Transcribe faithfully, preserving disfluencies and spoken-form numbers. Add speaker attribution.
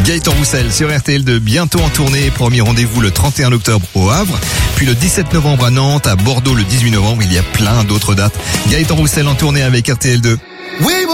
Speaker 1: Gaëtan Roussel sur R T L deux, bientôt en tournée. Premier rendez-vous le trente et un octobre au Havre, puis le dix-sept novembre à Nantes, à Bordeaux le dix-huit novembre. Il y a plein d'autres dates. Gaëtan Roussel en tournée avec R T L deux.
Speaker 2: Oui,